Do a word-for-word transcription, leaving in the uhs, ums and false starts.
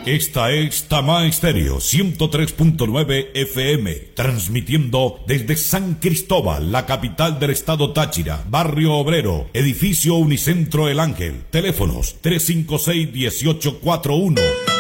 Esta es Tama Estéreo ciento tres punto nueve F M, transmitiendo desde San Cristóbal, la capital del estado Táchira, barrio obrero, edificio Unicentro El Ángel. Teléfonos tres cinco seis, uno ocho cuatro uno.